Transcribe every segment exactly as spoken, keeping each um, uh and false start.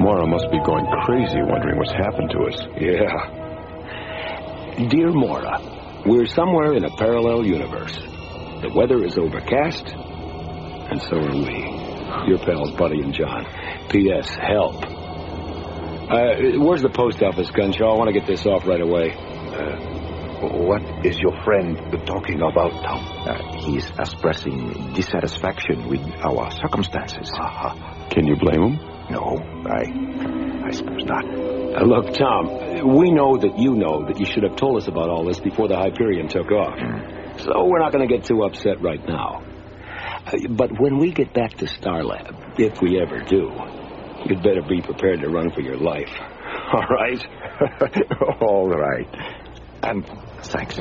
Mora must be going crazy wondering what's happened to us. Yeah. Dear Mora, we're somewhere in a parallel universe. The weather is overcast, and so are we. Your pals, Buddy and John. P S. Help. Uh, where's the post office, Gunshaw? I want to get this off right away. Uh, what is your friend talking about, Tom? Uh, he's expressing dissatisfaction with our circumstances. Uh-huh. Can you blame him? No, I... I suppose not. Uh, look, Tom, we know that you know that you should have told us about all this before the Hyperion took off. Mm. So we're not going to get too upset right now. Uh, but when we get back to Starlab, if we ever do, you'd better be prepared to run for your life. All right? All right. And thanks.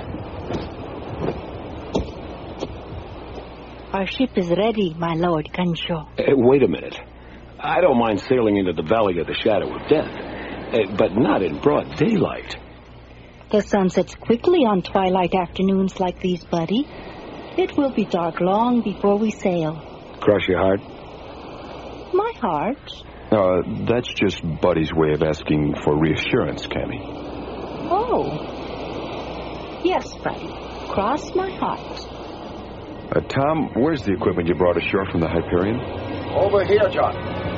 Our ship is ready, my lord Gunshaw. Uh, wait a minute. I don't mind sailing into the Valley of the Shadow of Death, uh, but not in broad daylight. The sun sets quickly on twilight afternoons like these, Buddy. It will be dark long before we sail. Cross your heart? My heart? Uh, that's just Buddy's way of asking for reassurance, Cammy. Oh. Yes, Buddy. Cross my heart. Uh, Tom, where's the equipment you brought ashore from the Hyperion? Over here, John.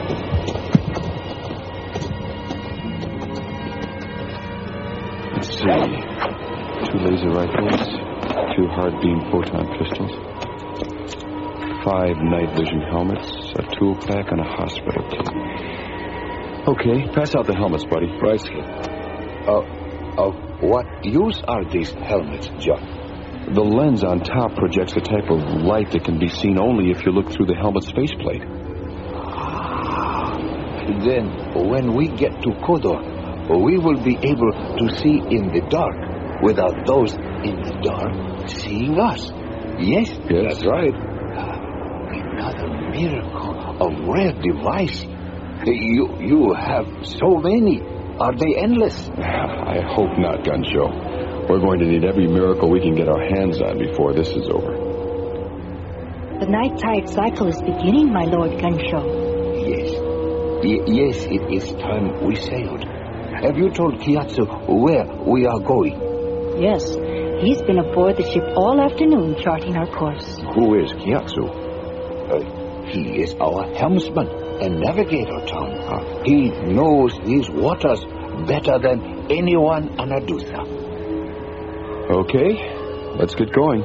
Let's see. Two laser rifles, two hard beam photon pistols, five night vision helmets, a tool pack, and a hospital kit. Okay, pass out the helmets, buddy. Right, Skip. Uh, of what use are these helmets, John? The lens on top projects a type of light that can be seen only if you look through the helmet's faceplate. Ah, then, when we get to Kodor, we will be able to see in the dark without those in the dark seeing us. Yes? Yes. That's right. Another miracle, a rare device. You, you have so many. Are they endless? I hope not, Gunshaw. We're going to need every miracle we can get our hands on before this is over. The night tide cycle is beginning, my lord Gunshaw. Yes. Y- yes, it is time we sailed. Have you told Kiatsu where we are going? Yes. He's been aboard the ship all afternoon charting our course. Who is Kiatsu? Uh, he is our helmsman and navigator, Tom. Uh, he knows these waters better than anyone on Adusa. Okay, let's get going.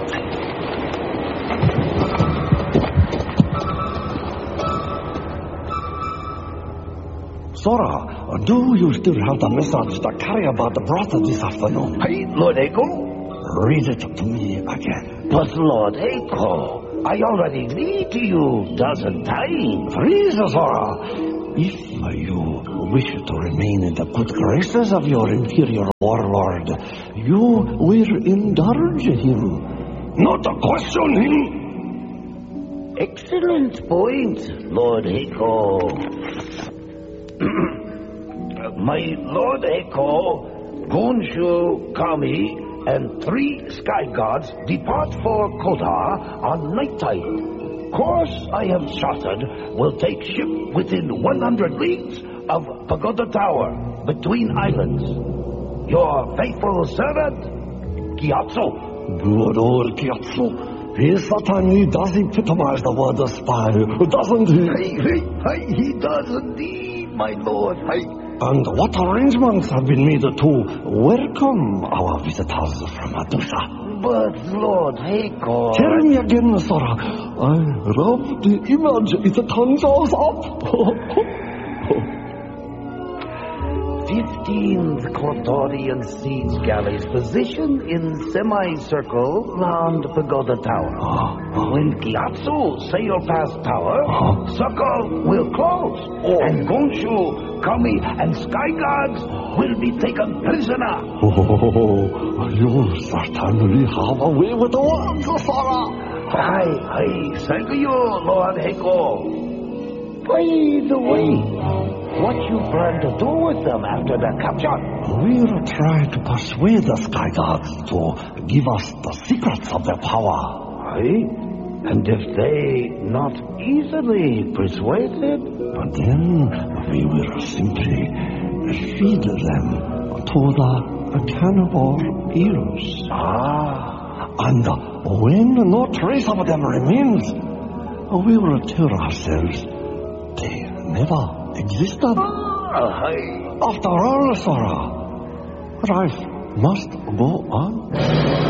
Sora, do you still have the message the carrier brought this afternoon? Hey, Lord Echo? Read it to me again. But Lord Echo, I already read to you a dozen times. Please, Sora, if you wish to remain in the good graces of your inferior warlord, you will indulge him, not question him. Excellent point, Lord Echo. My Lord Echo, Gonshu, Kami, and three sky gods depart for Kodar on night tide. Course I have charted will take ship within one hundred leagues of Pagoda Tower, between islands. Your faithful servant, Kiatsu. Good old Kiatsu. He certainly does epitomize the word spy, doesn't he? Hey, hey, hey, he does indeed, my lord. Hey. And what arrangements have been made to welcome our visitors from Adusa? But, Lord Echo... Tell me again, Sora. I love the image it conjures up. Fifteenth Kodorian siege galleys positioned in semicircle round Pagoda Tower. When Kiatsu sail past tower, circle will close, and Gonshu, Kami, and Sky Gods will be taken prisoner. Oh, you certainly have a way with the words, Sora. Aye, aye, thank you, Lord Echo. By the way, what you plan to do with them after their capture? We'll try to persuade the Sky Gods to give us the secrets of their power. Aye? And if they not easily persuaded? But then we will simply feed them to the cannibal eels. Ah. And when no trace of them remains, we will tell ourselves they never existed. Ah, I... After all, Sora, life must go on.